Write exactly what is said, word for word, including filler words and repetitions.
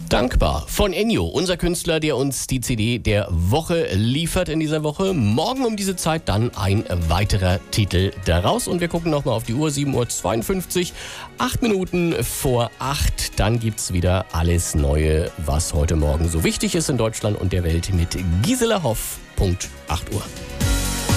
Dankbar von Ennio, unser Künstler, der uns die C D der Woche liefert in dieser Woche. Morgen um diese Zeit dann ein weiterer Titel daraus. Und wir gucken nochmal auf die Uhr, sieben Uhr zweiundfünfzig, acht Minuten vor acht. Dann gibt's wieder alles Neue, was heute Morgen so wichtig ist in Deutschland und der Welt mit Gisela Hoff. Punkt acht Uhr.